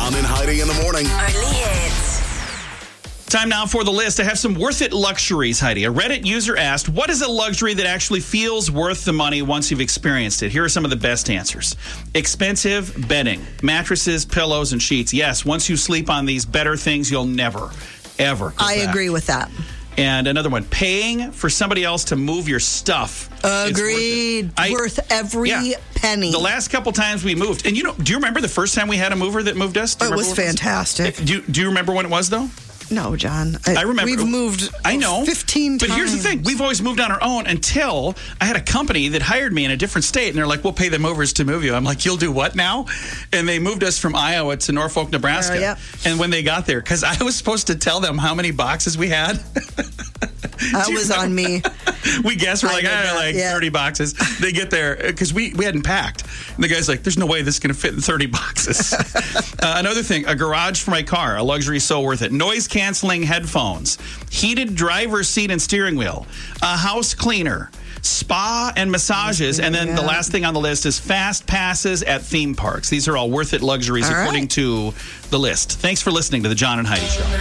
John and Heidi in the morning. Early hits. Time now for the list. I have some worth it luxuries, Heidi. A Reddit user asked, what is a luxury that actually feels worth the money once you've experienced it? Here are some of the best answers. Expensive bedding, mattresses, pillows, and sheets. Yes, once you sleep on these better things, you'll never, ever go back. agree with that. And another one, paying for somebody else to move your stuff. Agreed. Worth every penny. The last couple times we moved, and do you remember the first time we had a mover that moved us? It was fantastic. Do you remember when it was, though? No, John. I remember. We've moved 15 times. But here's the thing. We've always moved on our own until I had a company that hired me in a different state. And they're like, we'll pay the movers to move you. I'm like, you'll do what now? And they moved us from Iowa to Norfolk, Nebraska. Yep. And when they got there, because I was supposed to tell them how many boxes we had. That was on me. We guessed, we're like, 30 boxes. They get there, because we hadn't packed. And the guy's like, there's no way this is going to fit in 30 boxes. Another thing, a garage for my car, a luxury so worth it. Noise-canceling headphones, heated driver's seat and steering wheel, a house cleaner, spa and massages, and then the last thing on the list is fast passes at theme parks. These are all worth it luxuries according to the list. Thanks for listening to the John and Heidi Show.